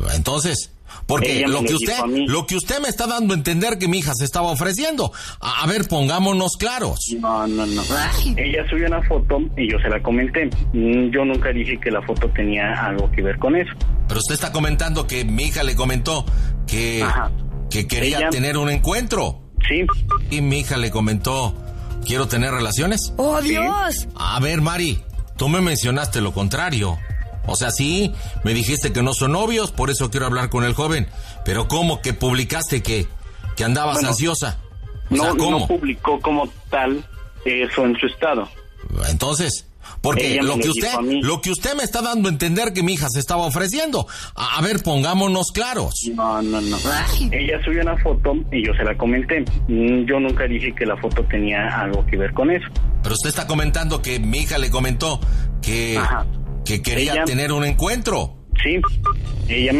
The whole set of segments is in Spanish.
Entonces, porque lo que usted me está dando a entender que mi hija se estaba ofreciendo. A ver, pongámonos claros. No. Ella subió una foto y yo se la comenté. Yo nunca dije que la foto tenía algo que ver con eso. Pero usted está comentando que mi hija le comentó que quería tener un encuentro. Sí. Y mi hija le comentó, ¿quiero tener relaciones? ¡Oh, Dios! Sí. A ver, Mari, tú me mencionaste lo contrario. O sea, sí, me dijiste que no son novios, por eso quiero hablar con el joven. Pero ¿cómo que publicaste que andabas ansiosa? No publicó como tal eso en su estado. Entonces, porque lo que usted me está dando a entender que mi hija se estaba ofreciendo. A ver, pongámonos claros. No. Ella subió una foto y yo se la comenté. Yo nunca dije que la foto tenía algo que ver con eso. Pero usted está comentando que mi hija le comentó que quería tener un encuentro. Sí, ella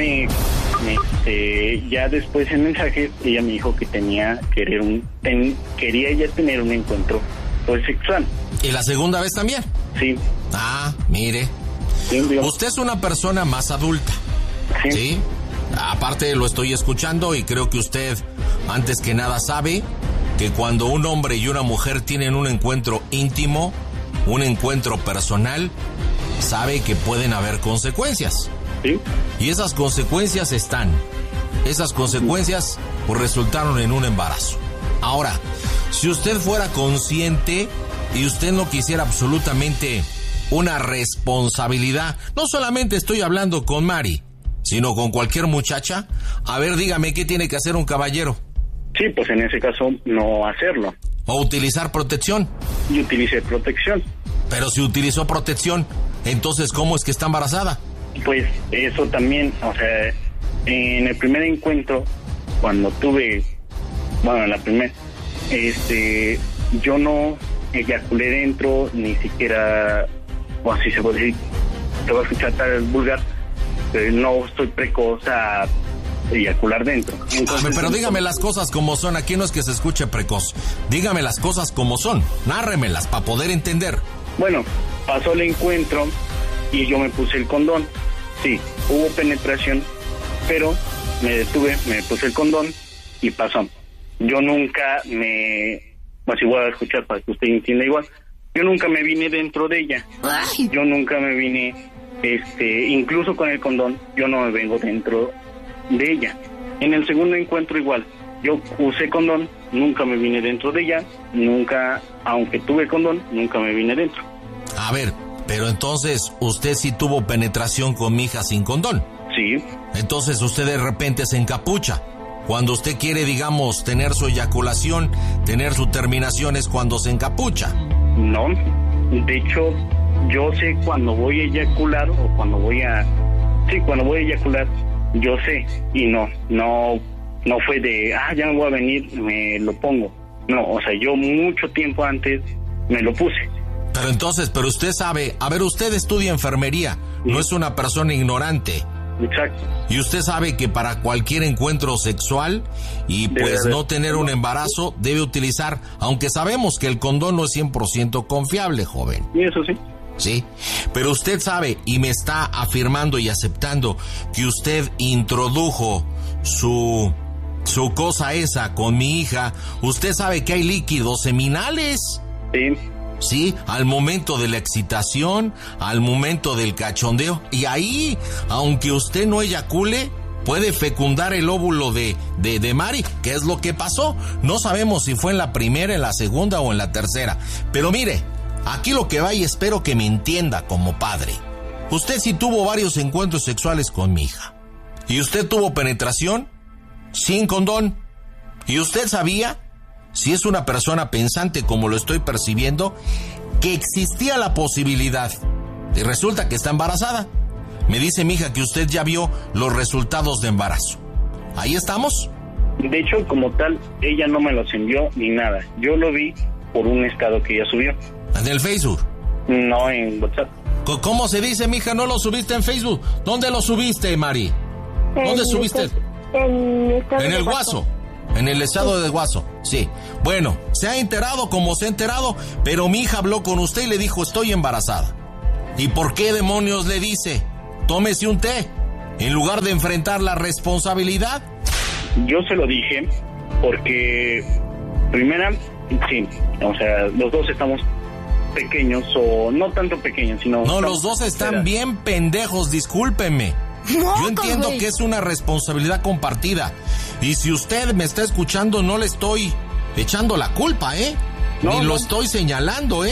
ya después en mensajes, ella me dijo que quería ella tener un encuentro sexual. ¿Y la segunda vez también? Sí. Ah, mire. Sí, usted es una persona más adulta. Sí. Aparte lo estoy escuchando y creo que usted, antes que nada, sabe que cuando un hombre y una mujer tienen un encuentro íntimo, un encuentro personal, sabe que pueden haber consecuencias. Sí. Y esas consecuencias pues resultaron en un embarazo. Ahora, si usted fuera consciente y usted no quisiera absolutamente una responsabilidad, no solamente estoy hablando con Mari, sino con cualquier muchacha, a ver, dígame, ¿qué tiene que hacer un caballero? Sí, pues en ese caso no hacerlo. ¿O utilizar protección? Y utilicé protección. Pero si utilizó protección, entonces ¿cómo es que está embarazada? Pues eso también, o sea, en el primer encuentro, cuando tuve, yo no eyaculé dentro, ni siquiera, o así se puede decir, te voy a escuchar tal vulgar, pero no estoy precoz a eyacular dentro. Entonces, pero dígame las cosas como son, aquí no es que se escuche precoz, dígame las cosas como son, nárremelas para poder entender. Bueno, pasó el encuentro y yo me puse el condón. Sí, hubo penetración, pero me detuve, me puse el condón y pasó. Yo nunca así voy a escuchar para que usted entienda igual, yo nunca me vine dentro de ella. Yo nunca me vine, incluso con el condón, yo no me vengo dentro de ella. En el segundo encuentro igual, yo usé condón, nunca me vine dentro de ella, nunca, aunque tuve condón, nunca me vine dentro. A ver, pero entonces usted sí tuvo penetración con mi hija sin condón. Sí. Entonces usted de repente se encapucha. Cuando usted quiere, digamos, tener su eyaculación, tener su terminación, es cuando se encapucha. No, de hecho, yo sé cuando voy a eyacular o cuando voy a... Sí, cuando voy a eyacular, yo sé. Y no fue de, ya me voy a venir, me lo pongo. No, o sea, yo mucho tiempo antes me lo puse. Pero usted sabe, a ver, usted estudia enfermería, no es una persona ignorante. Exacto. Y usted sabe que para cualquier encuentro sexual y pues no tener un embarazo debe utilizar, aunque sabemos que el condón no es 100% confiable, joven. Y eso sí. Sí, pero usted sabe y me está afirmando y aceptando que usted introdujo su cosa esa con mi hija. Usted sabe que hay líquidos seminales. Sí. Sí, al momento de la excitación, al momento del cachondeo. Y ahí, aunque usted no eyacule, puede fecundar el óvulo de Mari, que es lo que pasó. No sabemos si fue en la primera, en la segunda o en la tercera. Pero mire, aquí lo que va y espero que me entienda como padre. Usted sí tuvo varios encuentros sexuales con mi hija. Y usted tuvo penetración sin condón. Y usted sabía, si es una persona pensante como lo estoy percibiendo, que existía la posibilidad. Y resulta que está embarazada. Me dice mi hija que usted ya vio los resultados de embarazo. ¿Ahí estamos? De hecho, como tal, ella no me los envió ni nada. Yo lo vi por un estado que ella subió. ¿En el Facebook? No, en WhatsApp. ¿Cómo se dice, mija? ¿No lo subiste en Facebook? ¿Dónde lo subiste, Mari? ¿Dónde subiste? En el Guaso. En el estado de Guaso, sí. Bueno, se ha enterado como se ha enterado, pero mi hija habló con usted y le dijo, estoy embarazada. ¿Y por qué demonios le dice? Tómese un té. en lugar de enfrentar la responsabilidad? Yo se lo dije porque, primera, sí, o sea, los dos estamos pequeños, o no tanto pequeños, sino... No, los dos están bien pendejos, discúlpeme. Yo entiendo que es una responsabilidad compartida. Y si usted me está escuchando, no le estoy echando la culpa, Ni lo estoy señalando,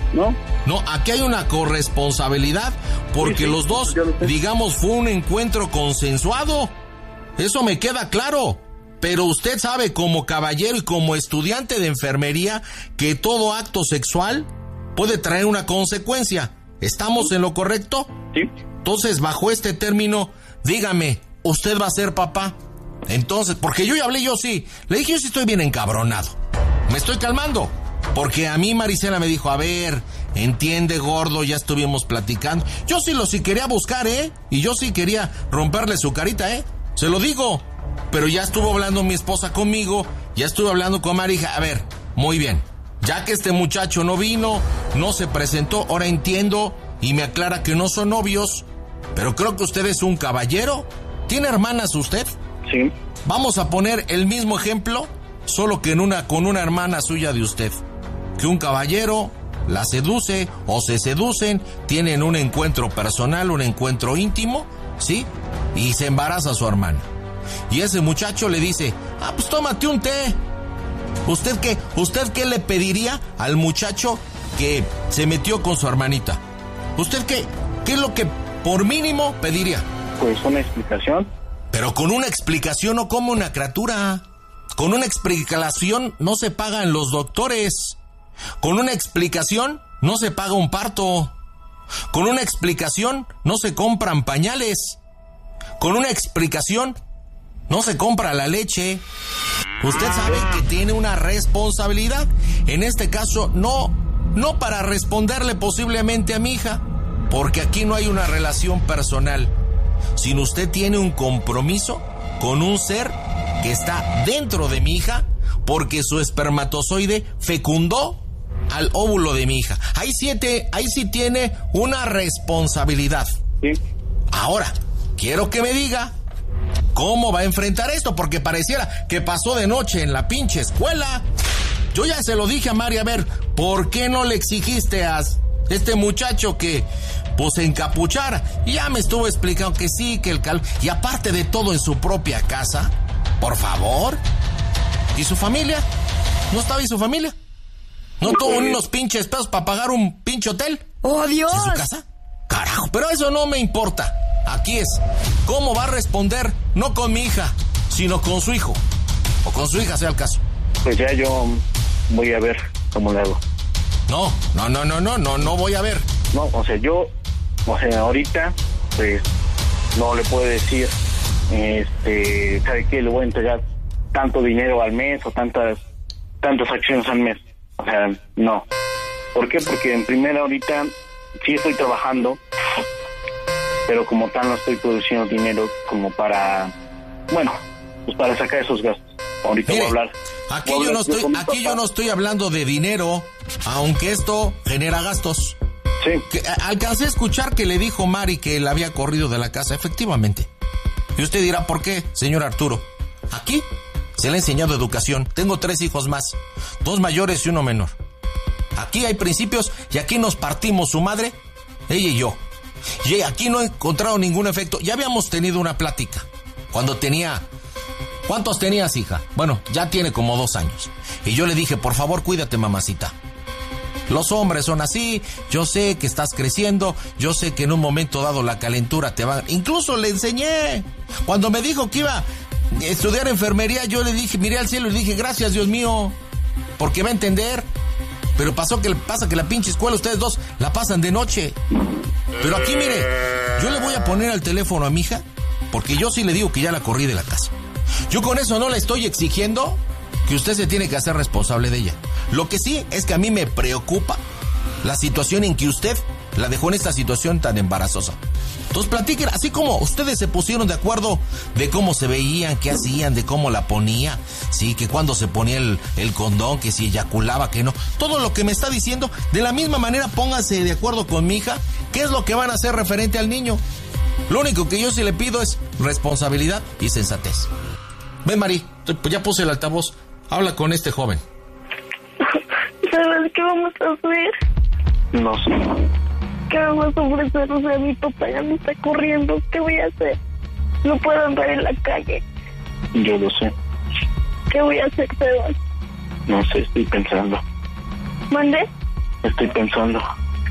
No, aquí hay una corresponsabilidad, porque los dos, digamos, fue un encuentro consensuado. Eso me queda claro. Pero usted sabe, como caballero y como estudiante de enfermería, que todo acto sexual puede traer una consecuencia. ¿Estamos en lo correcto? Sí. Entonces, bajo este término, dígame, ¿usted va a ser papá? Entonces, porque yo ya hablé, yo sí. Le dije, yo sí estoy bien encabronado. Me estoy calmando. Porque a mí Marisela me dijo, a ver, entiende, gordo, ya estuvimos platicando. Yo sí quería buscar, Y yo sí quería romperle su carita, Se lo digo. Pero ya estuvo hablando mi esposa conmigo, ya estuve hablando con Marija. A ver, muy bien. Ya que este muchacho no vino, no se presentó, ahora entiendo y me aclara que no son novios. Pero creo que usted es un caballero. ¿Tiene hermanas usted? Sí. Vamos a poner el mismo ejemplo, solo que con una hermana suya de usted. Que un caballero la seduce o se seducen, tienen un encuentro personal, un encuentro íntimo, ¿sí? Y se embaraza a su hermana. Y ese muchacho le dice, pues tómate un té. ¿Usted qué le pediría al muchacho que se metió con su hermanita? ¿Usted qué es lo que por mínimo pediría? Pues una explicación. Pero con una explicación no come una criatura. Con una explicación no se pagan los doctores. Con una explicación no se paga un parto. Con una explicación no se compran pañales. Con una explicación no se compra la leche. Usted sabe que tiene una responsabilidad. En este caso, no para responderle posiblemente a mi hija, porque aquí no hay una relación personal, sino usted tiene un compromiso con un ser que está dentro de mi hija, porque su espermatozoide fecundó al óvulo de mi hija. Ahí sí tiene una responsabilidad. Sí. Ahora, quiero que me diga cómo va a enfrentar esto, porque pareciera que pasó de noche en la pinche escuela. Yo ya se lo dije a Mari, a ver, ¿por qué no le exigiste a este muchacho que pues se encapuchara? Y ya me estuvo explicando que sí, que el calor, y aparte de todo en su propia casa, por favor. ¿Y su familia? ¿No estaba ahí su familia? ¿No tuvo unos pinches pesos para pagar un pinche hotel? ¡Oh, Dios! ¿En su casa? Carajo, pero eso no me importa. Aquí es, ¿cómo va a responder? No con mi hija, sino con su hijo. O con su hija, sea el caso. Pues ya yo voy a ver cómo le hago. No voy a ver. No, ahorita, pues, no le puedo decir, ¿sabe qué? Le voy a entregar tanto dinero al mes o tantas acciones al mes. O sea, no. ¿Por qué? Porque en primera ahorita sí estoy trabajando, pero como tal no estoy produciendo dinero como para, pues para sacar esos gastos. Ahorita mire, voy a hablar. Aquí yo no estoy hablando de dinero, aunque esto genera gastos. Sí. Alcancé a escuchar que le dijo Mari que la había corrido de la casa, efectivamente. Y usted dirá, ¿por qué, señor Arturo? Aquí se le ha enseñado educación. Tengo 3 hijos más, 2 mayores y 1 menor. Aquí hay principios y aquí nos partimos su madre, ella y yo. Y aquí no he encontrado ningún efecto. Ya habíamos tenido una plática cuando tenía... ¿Cuántos tenías, hija? Bueno, ya tiene como 2 años. Y yo le dije, por favor, cuídate, mamacita. Los hombres son así, yo sé que estás creciendo, yo sé que en un momento dado la calentura te va... Incluso le enseñé. Cuando me dijo que iba a estudiar enfermería, yo le dije, miré al cielo y le dije, gracias, Dios mío, porque va a entender. Pero pasa que la pinche escuela, ustedes dos la pasan de noche. Pero aquí, mire, yo le voy a poner al teléfono a mi hija, porque yo sí le digo que ya la corrí de la casa. Yo con eso no le estoy exigiendo que usted se tiene que hacer responsable de ella. Lo que sí es que a mí me preocupa la situación en que usted la dejó en esta situación tan embarazosa. Entonces platiquen, así como ustedes se pusieron de acuerdo de cómo se veían, qué hacían, de cómo la ponía, sí, que cuando se ponía el condón, que si eyaculaba, que no. Todo lo que me está diciendo, de la misma manera pónganse de acuerdo con mi hija, qué es lo que van a hacer referente al niño. Lo único que yo sí le pido es responsabilidad y sensatez. Ven, Mari, pues ya puse el altavoz. Habla con este joven. ¿Sabes qué vamos a hacer? No sé. ¿Qué vamos a ofrecer? O sea, mi papá ya me está corriendo. ¿Qué voy a hacer? No puedo andar en la calle. Yo lo sé. ¿Qué voy a hacer, Sebas? No sé, estoy pensando. ¿Mande? Estoy pensando.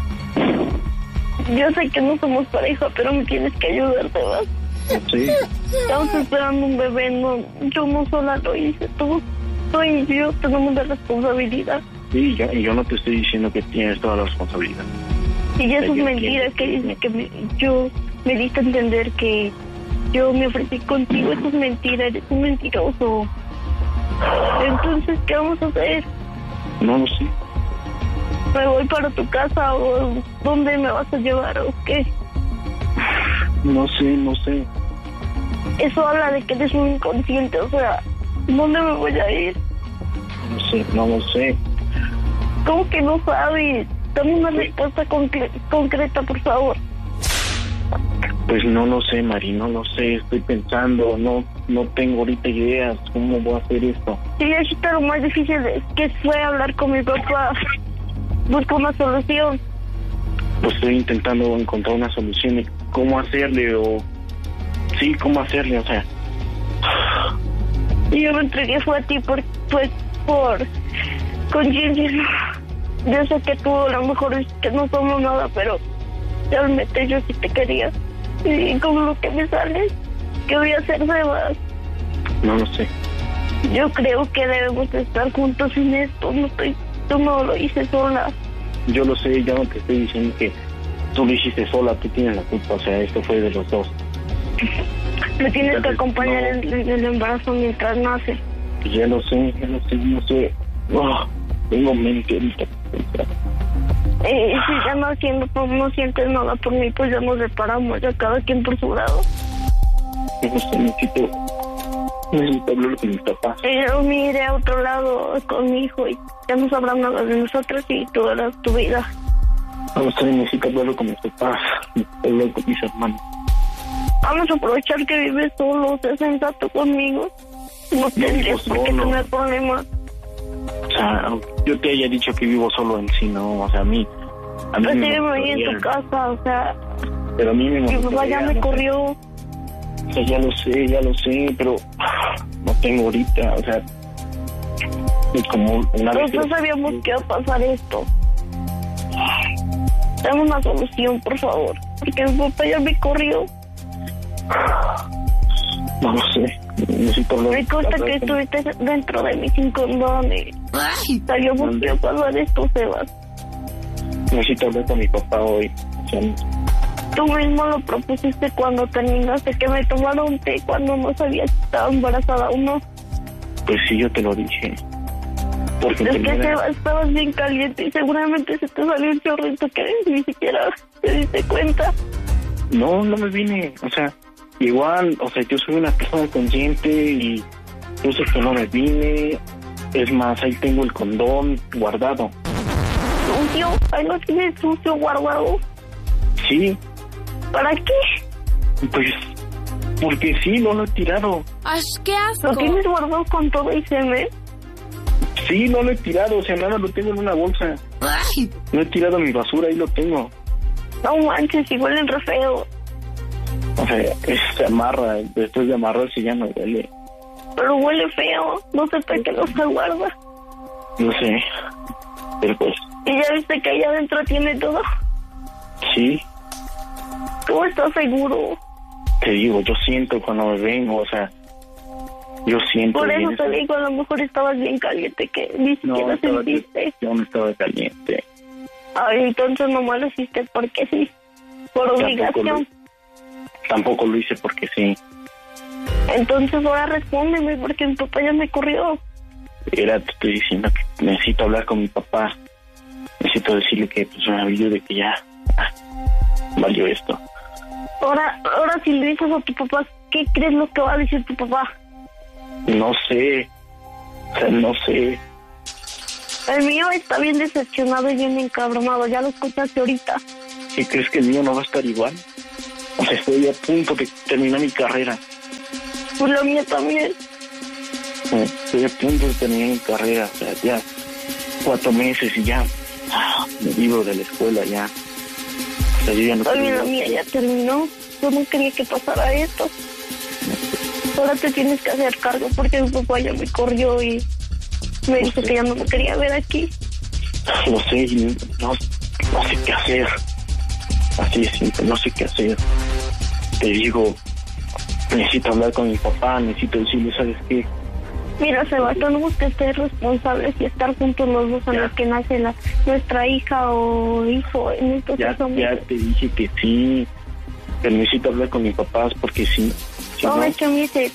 Yo sé que no somos pareja, pero me tienes que ayudar, Sebas. Sí. Estamos esperando un bebé, no, yo no sola lo hice, tú y yo tenemos la responsabilidad. Sí, yo no te estoy diciendo que tienes toda la responsabilidad. Y eso es mentira, que dice que yo me diste a entender que yo me ofrecí contigo, eso es mentira, eres un mentiroso. Entonces, ¿qué vamos a hacer? No lo sé. ¿Me voy para tu casa o dónde me vas a llevar o qué? No sé. Eso habla de que eres un inconsciente, o sea, ¿dónde me voy a ir? No lo sé. ¿Cómo que no sabes? Dame una respuesta concreta, por favor. Pues no lo sé, Mari, no lo sé. Estoy pensando, no tengo ahorita ideas. ¿Cómo voy a hacer esto? Sí, ahorita lo más difícil es que fue hablar con mi papá. Busco una solución. Pues estoy intentando encontrar una solución de cómo hacerle cómo hacerle, o sea. Y yo me entregué fue a ti por conciencia. Yo sé que tú a lo mejor es que no somos nada, pero realmente yo sí te quería. Y como lo que me sale, ¿qué voy a hacer, Sebas? No lo sé. Yo creo que debemos estar juntos en esto. Tú no lo hice sola. Yo lo sé, ya no te estoy diciendo que tú lo hiciste sola, tú tienes la culpa, o sea, esto fue de los dos. Me tienes que acompañar en el embarazo mientras nace. Ya lo sé. Oh, tengo mente ahorita. Si ya no sientes nada por mí, pues ya nos separamos, ya cada quien por su lado. No sé, necesito hablar con mi papá. Yo me iré a otro lado con mi hijo y ya no sabrán nada de nosotros y tú harás tu vida. No sé, necesito hablarlo con mis papás, hablar con mis hermanos. Vamos a aprovechar que vives solo, sé sensato conmigo. No tendrías por qué tener problemas. O sea, yo te haya dicho que vivo solo en sí, no, o sea, a mí recíbeme ahí en tu casa, o sea. Pero a mí me mi papá ya me corrió. O sea, ya lo sé, pero no tengo ahorita, o sea, es como una vez. Nosotros sabíamos que iba a pasar esto. Dame una solución, por favor, porque mi papá ya me corrió. No lo sé, necesito hablar. Me consta que estuviste dentro de mí sin condón y sabíamos que iba a pasar esto, Sebas. Necesito hablar con mi papá hoy, o sea, tú mismo lo propusiste cuando terminaste, que me tomara un té cuando no sabía si estaba embarazada o no. Pues sí, yo te lo dije. Porque es que estabas bien caliente y seguramente se te salió un chorrito que ni siquiera te diste cuenta. No me vine, o sea, igual, o sea, yo soy una persona consciente y yo sé que no me vine. Es más, ahí tengo el condón guardado. ¿Sucio? ¿Ahí lo tienes sucio guardado? Sí. ¿Para qué? Pues, porque sí, no lo he tirado. ¡Ay, qué asco! ¿Lo tienes guardado con todo y semen? Sí, no lo he tirado, o sea, nada, lo tengo en una bolsa. ¡Ay! No he tirado mi basura, ahí lo tengo. No manches, y huelen re feo. O sea, se amarra, después de amarrarse ya no huele. Pero huele feo, no sé para qué lo se guarda. No sé, pero pues... ¿Y ya viste que allá adentro tiene todo? Sí. ¿Cómo estás seguro? Te digo, yo siento cuando me vengo, o sea, yo siento... Por eso te digo, a lo mejor estabas bien caliente, que ni siquiera sentiste. Yo no estaba caliente. Ay, entonces nomás lo hiciste porque sí, por obligación. Tampoco lo hice porque sí. Entonces ahora respóndeme, porque mi papá ya me corrió. Te estoy diciendo que necesito hablar con mi papá. Necesito decirle que pues me ayude, que ya valió esto. Ahora si le dices a tu papá, ¿qué crees lo que va a decir tu papá? No sé. O sea, no sé. El mío está bien decepcionado y bien encabronado. Ya lo escuchaste ahorita. ¿Y crees que el mío no va a estar igual? O sea, estoy a punto de terminar mi carrera. Pues la mía también. Estoy a punto de terminar mi carrera, o sea, ya 4 meses y ya me libro de la escuela ya. O sea, yo ya no También la mía ya terminó. Yo no quería que pasara esto. Ahora te tienes que hacer cargo porque mi papá ya me corrió y me dijo que ya no me quería ver aquí. Lo sé, y no sé qué hacer. Así es simple, no sé qué hacer. Te digo, necesito hablar con mi papá, necesito decirle, ¿sabes qué? Mira, Sebastián, tenemos que ser responsables y estar juntos los dos en los que nace nuestra hija o hijo. En estos Ya te dije que sí, pero necesito hablar con mis papás porque si no, no... es que me dice,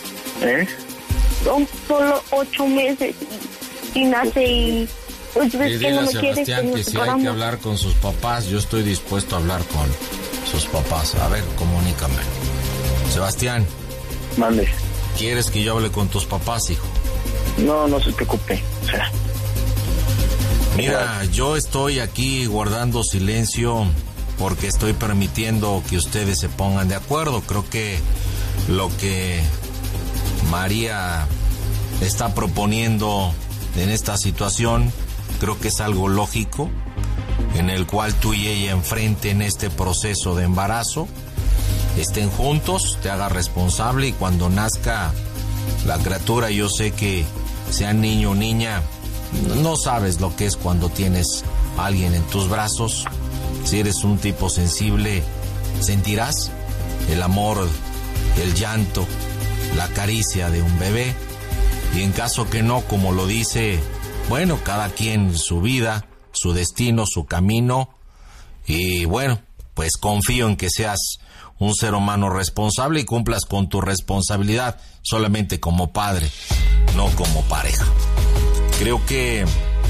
son solo 8 meses y nace y... Pues ves que no me quiere, Sebastián, que si hay que hablar con sus papás, yo estoy dispuesto a hablar con sus papás. A ver, comunícame. Sebastián. Mande. ¿Quieres que yo hable con tus papás, hijo? No se preocupe. O sea, mira, yo estoy aquí guardando silencio porque estoy permitiendo que ustedes se pongan de acuerdo. Creo que lo que María está proponiendo en esta situación, creo que es algo lógico, en el cual tú y ella enfrenten este proceso de embarazo, estén juntos, te hagas responsable y cuando nazca la criatura, yo sé que sea niño o niña, no sabes lo que es cuando tienes a alguien en tus brazos. Si eres un tipo sensible, sentirás el amor, el llanto, la caricia de un bebé. Y en caso que no, como lo dice, bueno, cada quien su vida, su destino, su camino. Y bueno, pues confío en que seas un ser humano responsable y cumplas con tu responsabilidad solamente como padre, no como pareja. Creo que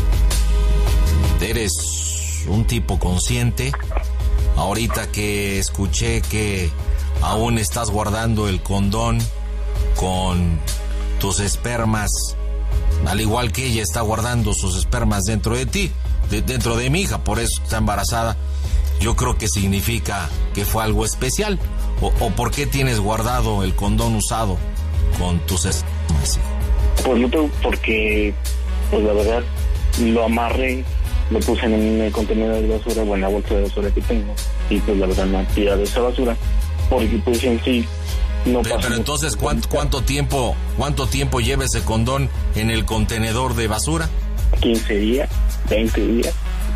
eres un tipo consciente. Ahorita que escuché que aún estás guardando el condón con tus espermas, al igual que ella está guardando sus espermas dentro de ti, dentro de mi hija, por eso está embarazada. Yo creo que significa que fue algo especial. ¿O por qué tienes guardado el condón usado con tus espermas? Pues no tengo, porque pues la verdad lo amarré, lo puse en el contenedor de basura, o en la bolsa de basura que tengo, y pues la verdad no he tirado esa basura, porque pues en sí no pasa. Pero entonces, ¿cuánto tiempo lleva ese condón en el contenedor de basura? 15 días, 20 días,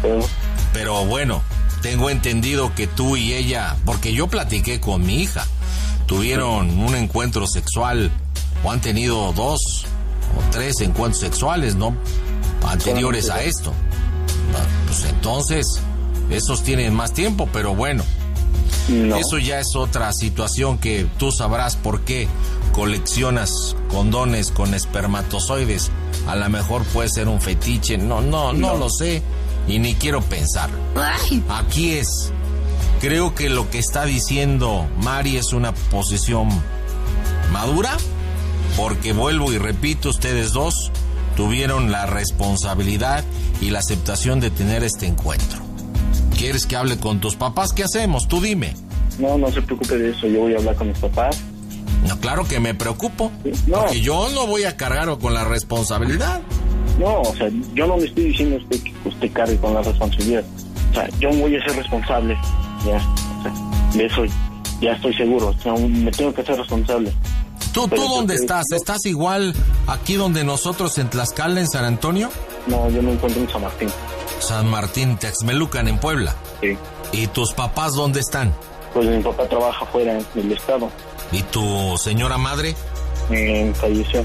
Pero bueno, tengo entendido que tú y ella, porque yo platiqué con mi hija, tuvieron un encuentro sexual, o han tenido 2 o 3 encuentros sexuales, ¿no? Anteriores a esto. Pues entonces, esos tienen más tiempo, pero bueno. No. Eso ya es otra situación que tú sabrás por qué coleccionas condones con espermatozoides. A lo mejor puede ser un fetiche, no lo sé y ni quiero pensar. Aquí es, creo que lo que está diciendo Mari es una posición madura, porque vuelvo y repito, ustedes dos tuvieron la responsabilidad y la aceptación de tener este encuentro. ¿Quieres que hable con tus papás? ¿Qué hacemos? Tú dime. No se preocupe de eso, yo voy a hablar con mis papás. No, claro que me preocupo, ¿Sí? No. Porque yo no voy a cargar con la responsabilidad. No, o sea, yo no le estoy diciendo a usted que usted cargue con la responsabilidad. O sea, yo voy a ser responsable, ya, o sea, de eso ya estoy seguro, o sea, me tengo que hacer responsable. ¿Tú dónde estás? ¿Estás igual aquí donde nosotros en Tlaxcala, en San Antonio? No, yo me encuentro en San Martín. San Martín, Texmelucan, en Puebla. Sí. ¿Y tus papás dónde están? Pues mi papá trabaja fuera del estado. ¿Y tu señora madre? Falleció.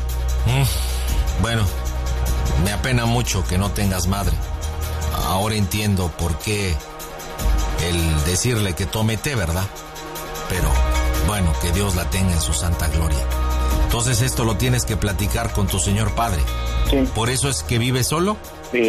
Bueno, me apena mucho que no tengas madre. Ahora entiendo por qué el decirle que tome té, ¿verdad? Pero bueno, que Dios la tenga en su santa gloria. Entonces esto lo tienes que platicar con tu señor padre. Sí. ¿Por eso es que vive solo?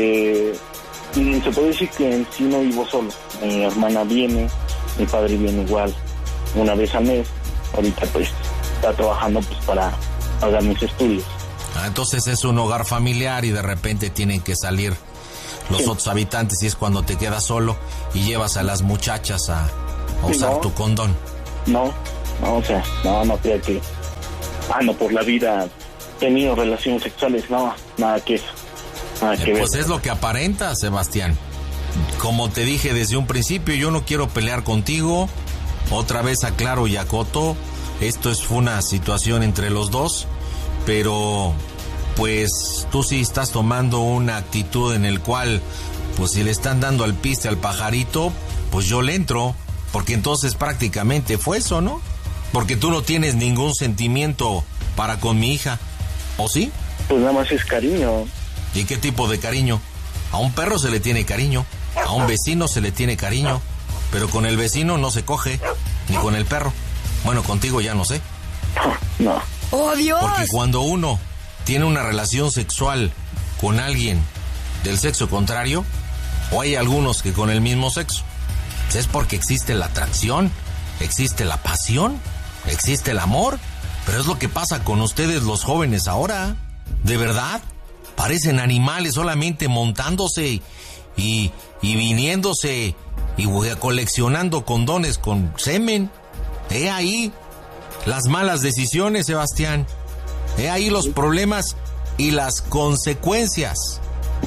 Se puede decir que en sí no vivo solo. Mi hermana viene, mi padre viene igual una vez al mes. Ahorita pues está trabajando pues para pagar mis estudios. Entonces es un hogar familiar y de repente tienen que salir los otros habitantes y es cuando te quedas solo y llevas a las muchachas a usar tu condón. No, o sea, no creo que por la vida he tenido relaciones sexuales, no, nada que eso, nada que ver. Pues es lo que aparenta, Sebastián. Como te dije desde un principio, yo no quiero pelear contigo. Otra vez aclaro y acoto, esto fue una situación entre los dos, pero pues tú sí estás tomando una actitud en el cual, pues si le están dando al piste al pajarito, pues yo le entro, porque entonces prácticamente fue eso, ¿no? Porque tú no tienes ningún sentimiento para con mi hija, ¿o sí? Pues nada más es cariño. ¿Y qué tipo de cariño? A un perro se le tiene cariño, a un vecino se le tiene cariño, pero con el vecino no se coge, ni con el perro. Bueno, contigo ya no sé. No. ¡Oh, Dios! Porque cuando uno tiene una relación sexual con alguien del sexo contrario, o hay algunos que con el mismo sexo, es porque existe la atracción, existe la pasión, existe el amor. Pero es lo que pasa con ustedes los jóvenes ahora. De verdad, parecen animales solamente montándose y viniéndose y coleccionando condones con semen. He ahí las malas decisiones, Sebastián. He ahí los problemas y las consecuencias.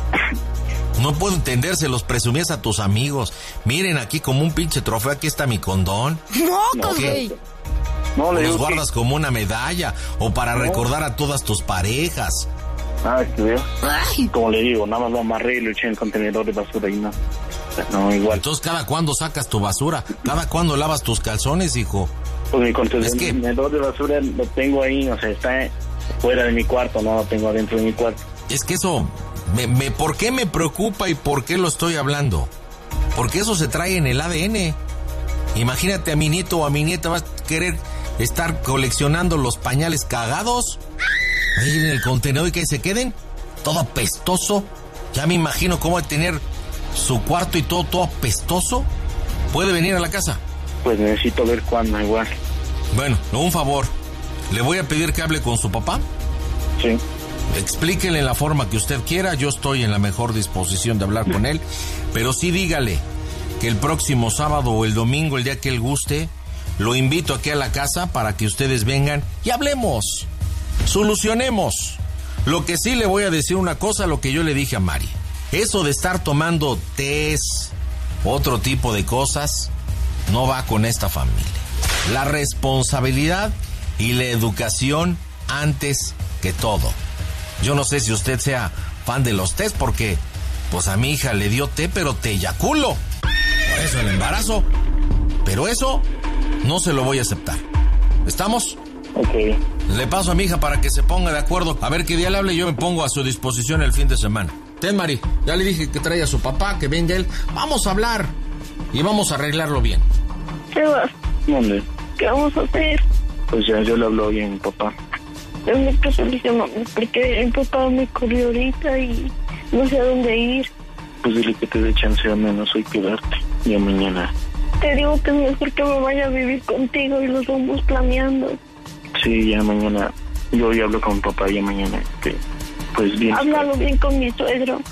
No puedo entender, se los presumías a tus amigos. Miren aquí como un pinche trofeo, aquí está mi condón. ¡Mocos, güey! No, le los digo guardas como una medalla o para recordar a todas tus parejas. Que veo. Ay. Como le digo, nada más lo amarré y lo eché en el contenedor de basura y no. No, igual. Entonces, ¿cada cuándo sacas tu basura? ¿Cada cuándo lavas tus calzones, hijo? Pues mi contenedor Es que- de basura lo tengo ahí, o sea, está fuera de mi cuarto, no lo tengo adentro de mi cuarto. Es que eso, ¿por qué me preocupa y por qué lo estoy hablando? Porque eso se trae en el ADN. Imagínate a mi nieto o a mi nieta, vas a querer estar coleccionando los pañales cagados ahí en el contenedor y que se queden todo apestoso. Ya me imagino cómo va a tener su cuarto y todo apestoso. ¿Puede venir a la casa? Pues necesito ver cuándo, igual. Bueno, un favor. Le voy a pedir que hable con su papá. Sí. Explíquele en la forma que usted quiera. Yo estoy en la mejor disposición de hablar con él. Pero sí dígale que el próximo sábado o el domingo, el día que él guste, lo invito aquí a la casa para que ustedes vengan y hablemos. Solucionemos. Lo que sí le voy a decir una cosa, lo que yo le dije a Mari. Eso de estar tomando tés, otro tipo de cosas, no va con esta familia. La responsabilidad y la educación antes que todo. Yo no sé si usted sea fan de los tés porque, pues a mi hija le dio té, pero té yaculo. Por eso el embarazo. Pero eso no se lo voy a aceptar. ¿Estamos? Ok. Le paso a mi hija para que se ponga de acuerdo. A ver qué día le hable y yo me pongo a su disposición el fin de semana. Ten, Mari, ya le dije que traiga a su papá, que venga él. Vamos a hablar y vamos a arreglarlo bien. Sebas, ¿Dónde? ¿qué vamos a hacer? Pues ya yo le hablo hoy a mi papá. Tengo que solucionarlo porque mi papá me corrió ahorita y no sé a dónde ir. Pues dile que te dé chance al menos hoy quedarte. Ya mañana. Te digo que es mejor que me vaya a vivir contigo y los vamos planeando. Sí, ya mañana. Yo hoy hablo con mi papá, ya mañana. Pues bien. Háblalo bien con mi suegro.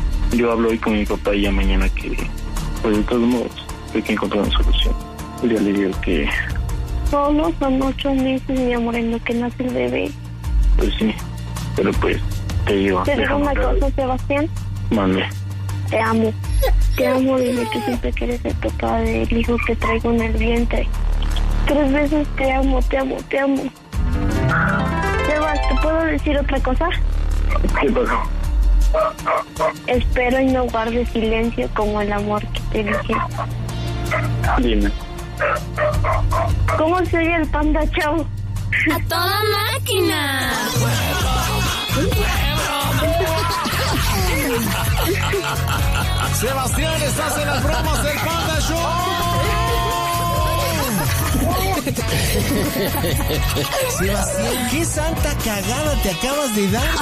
Yo hablo hoy con mi papá y ya mañana que, pues de todos modos, hay que encontrar una solución. Ya le digo que, Solo son 8 meses, mi amor, en lo que nace el bebé. pues sí, pero pues, te digo. Te digo una déjame cosa, Sebastián. Mande. Te amo. Te amo, dile que siempre que eres el papá del hijo que traigo en el vientre. 3 veces te amo, te amo, te amo. Sebas, ¿te puedo decir otra cosa? ¿Qué pasó? Espero y no guardes silencio como el amor que te dije. Dime. ¿Cómo se oye el Panda Show? ¡A toda máquina! Sebastián, estás en las bromas del Panda Show. Sebastián, qué santa cagada te acabas de dar,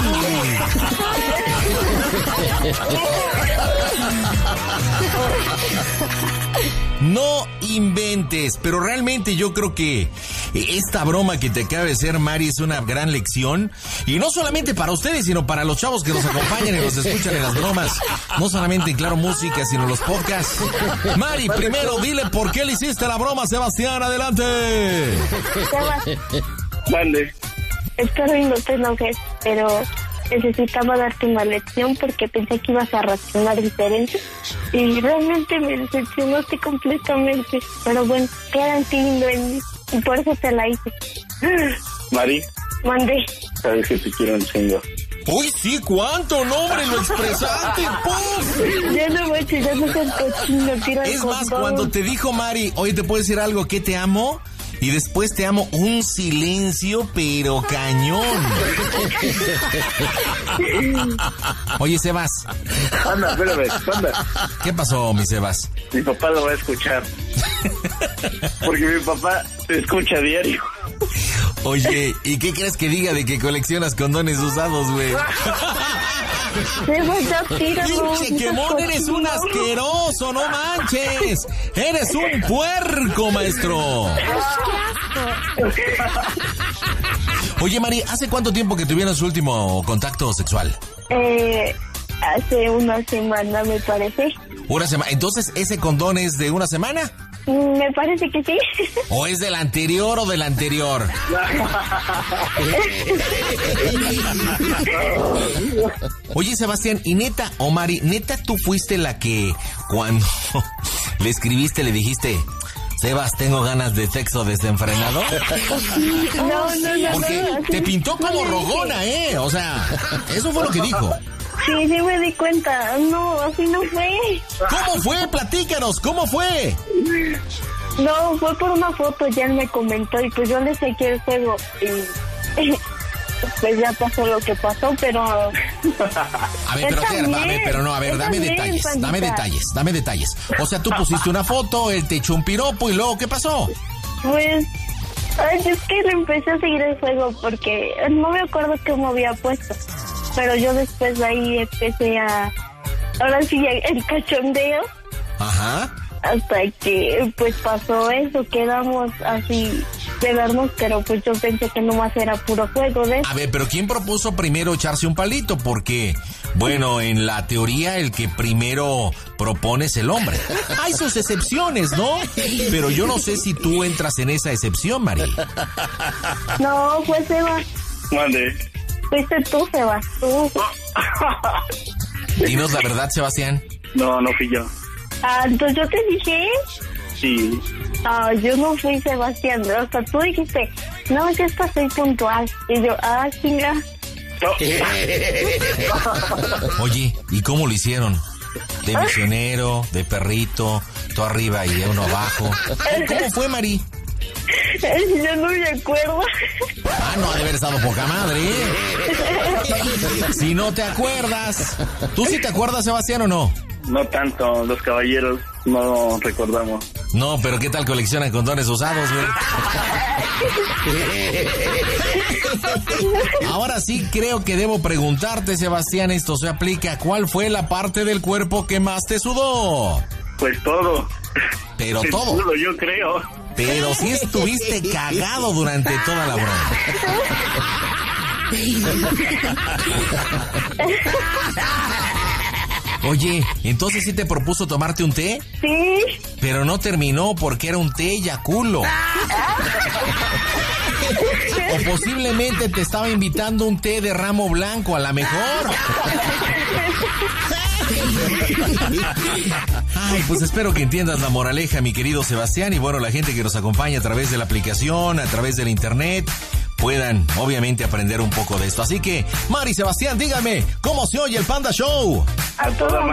güey. No inventes, pero realmente yo creo que esta broma que te acaba de hacer Mari es una gran lección. Y no solamente para ustedes, sino para los chavos que nos acompañan y nos escuchan en las bromas. No solamente en Claro Música, sino en los podcasts. Mari, primero dile por qué le hiciste la broma a Sebastián. Adelante. Mande. Espero y no te enojes, pero necesitaba darte una lección porque pensé que ibas a reaccionar diferente y realmente me decepcionaste completamente. Pero bueno, quedaste lindo en mí y por eso te la hice. Mari, Mandé. sabes que te quiero un chingo. Uy, sí, ¿cuánto? No, hombre, lo expresaste, ¡pum! Ya no voy a ya no seas cochino, tira el Es más, condón. cuando te dijo Mari, oye, ¿te puedo decir algo? ¿Qué te amo? Y después te amo, un silencio, pero cañón. Oye, Sebas. Anda, espérame, anda. ¿Qué pasó, mi Sebas? Mi papá lo va a escuchar. Porque mi papá te escucha a diario. Oye, ¿y qué crees que diga de que coleccionas condones usados, güey? Sebas, ya tíralo. ¡Pinche quemón! ¡Eres un asqueroso! ¡No manches! ¡Eres un puerco, maestro! Oye, Mari, ¿hace cuánto tiempo que tuvieron su último contacto sexual? Hace una semana, me parece. ¿Una semana? Entonces, ¿ese condón es de una semana? Me parece que sí. ¿O es del anterior o del anterior? Oye, Sebastián, y neta, o Mari, neta, tú fuiste la que cuando le escribiste le dijiste, Sebas, tengo ganas de sexo desenfrenado. No. Porque te pintó como rogona, ¿eh? O sea, eso fue lo que dijo. Sí, me di cuenta. No, así no fue. ¿Cómo fue? Platícanos, ¿cómo fue? No, fue por una foto, ya él me comentó y pues yo le seguí el juego y pues ya pasó lo que pasó, pero... A ver, pero dame detalles. O sea, tú pusiste una foto, él te echó un piropo y luego, ¿qué pasó? Pues, es que le empecé a seguir el juego porque no me acuerdo cómo había puesto, pero yo después de ahí empecé a... Ahora sí, el cachondeo. Ajá. Hasta que pues pasó eso, quedamos así de vernos, pero pues yo pensé que nomás era puro juego de eso. A ver, pero ¿quién propuso primero echarse un palito? Porque, bueno, en la teoría el que primero propone es el hombre. Hay sus excepciones, ¿no? Pero yo no sé si tú entras en esa excepción, Mari. No, fue Sebas. Mande. Fuiste tú, Sebas, tú. Dinos la verdad, Sebastián. No fui yo. Entonces yo te dije... Sí. Yo no fui, Sebastián. Hasta tú dijiste, no, yo esta soy puntual. Y yo, chinga. Oye, ¿y cómo lo hicieron? ¿De misionero, de perrito, tú arriba y uno abajo? ¿Cómo fue, Mari? Yo no me acuerdo. No, ha de haber estado poca madre, ¿eh? Si no te acuerdas. ¿Tú sí te acuerdas, Sebastián, o no? No tanto, los caballeros no recordamos. No, pero ¿qué tal coleccionan condones usados, güey? Ahora sí creo que debo preguntarte, Sebastián, esto se aplica. ¿Cuál fue la parte del cuerpo que más te sudó? Pues todo. Pero El todo. culo, yo creo. Pero sí estuviste cagado durante toda la broma. Oye, ¿entonces sí te propuso tomarte un té? Sí. Pero no terminó porque era un té yaculo. O posiblemente te estaba invitando un té de ramo blanco, a la mejor. Ay, pues espero que entiendas la moraleja, mi querido Sebastián. Y bueno, la gente que nos acompaña a través de la aplicación, a través del internet, puedan obviamente aprender un poco de esto. Así que, Mari, Sebastián, díganme, ¿cómo se oye el Panda Show? A todo